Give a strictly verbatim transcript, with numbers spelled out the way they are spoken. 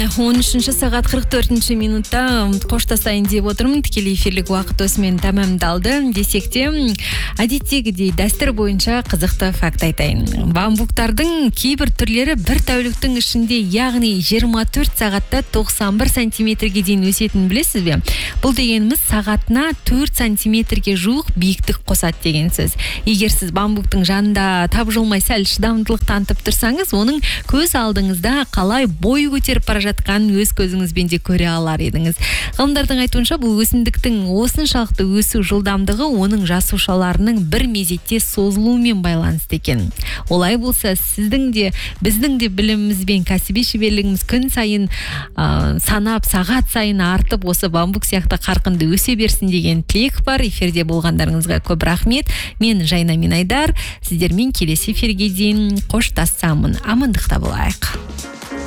он үшінші сағат қырық төртінші минутта қоштасайын деп отырмын. Тікелей эфирлік уақыт осымен тәмамдалды. Десек те, әдеттегідей дәстүр бойынша қызықты факт айтайын. Бамбуктардың кейбір түрлері бір тәуліктің ішінде, яғни жиырма төрт сағатта тоқсан бір сантиметрге дейін өсетінін білесіз бе? Бұл дегеніміз сағатына төрт сантиметрге жуық биіктік қосады деген сөз. Егер сіз бамбуктың жанында тапжылмай сәл шыдамдылық танытып тұрсаңыз, оның көз алдыңызда қалай бой көтеріп бара жатқан өз көзіңізбен де көре алар едіңіз. Ғалымдардың айтуынша, бұл өсімдіктің осыншалықты өсу жылдамдығы оның жасушаларының бір мезетте созылуымен байланысты екен. Олай болса, сіздің де, біздің де біліміміз бен кәсіби шеберлігіміз күн сайын ә, санап, сағат сайын артып, осы бамбук сияқты қарқынды өсе берсін деген тілек бар. Эфирде болғандарыңызға көп рахмет. Мен Жайна Минайдар. Сіздермен келесі эфирге дейін қоштасамын. Амандықта болайық.